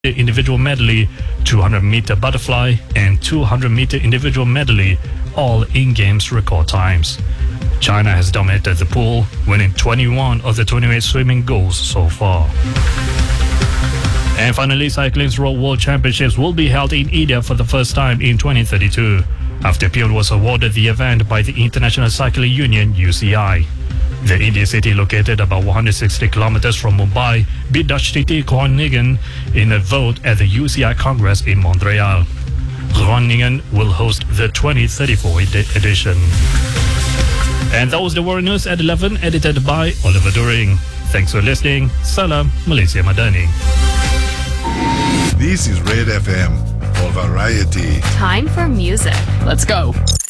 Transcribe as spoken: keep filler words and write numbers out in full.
individual medley, two hundred meter butterfly, and two hundred meter individual medley, all in games record times. China has dominated the pool, winning twenty-one of the twenty-eight swimming goals so far. And finally, Cycling's Road World Championships will be held in India for the first time in twenty thirty-two, after Pune was awarded the event by the International Cycling Union U C I. The Indian city, located about one hundred sixty kilometers from Mumbai, beat Dutch city Groningen in a vote at the U C I Congress in Montreal. Groningen will host the twenty thirty-four ed- edition. And that was the World News at eleven, edited by Oliver During. Thanks for listening. Salam, Malaysia Madani. This is Red F M for variety. Time for music. Let's go.